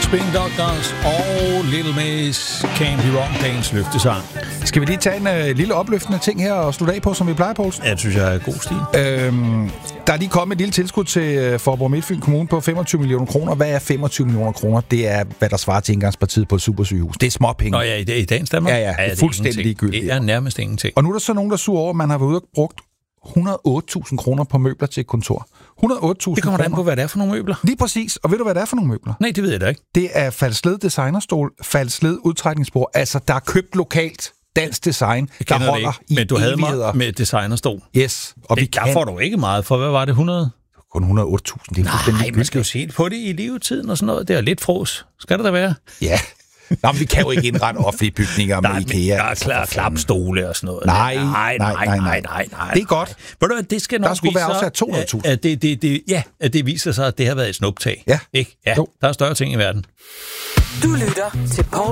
Spin Doctors og Little Miss Can't Be Wrong, dagens løftesang. Skal vi lige tage en lille opløftende ting her og slutte af på, som vi plejer, Poulsen? Ja, det synes jeg er god stil. Der er lige kommet et lille tilskud til Faaborg Midtfyn Kommune på 25 millioner kroner. Hvad er 25 millioner kroner? Det er, hvad der svarer til indgangspartiet på et supersygehus. Det er småpenge. Nå ja, i dagens Danmark? Ja, det er fuldstændig ligegyldigt. Det er nærmest ingenting. Og nu er der så nogen, der er sur over, at man har været ude og brugt 108.000 kroner på møbler til et kontor. 108.000. Det kommer da an på, hvad det er for nogle møbler. Lige præcis. Og ved du, hvad det er for nogle møbler? Nej, det ved jeg da ikke. Det er Falsled designerstol, Falsled udtrækningsbord. Altså, der er købt lokalt dansk design, der holder i men du havde evigheder. mig med designerstol. Yes. Og der får du ikke meget for. Hvad var det, 100? Kun 108.000. Det er fuldstændig. Nej, man skal jo se på det i levetiden og sådan noget. Det er lidt fros. Skal det da være? Ja. Nå, men vi kan jo ikke indrette offentlige bygninger med IKEA. Der er klart klapstole og sådan noget. Nej. Det er godt. Ved du hvad, det skal nok der skulle være afsat 200.000. At det viser sig, at det har været et snuptag. Ja. Ikke? Ja. Der er større ting i verden. Du lytter til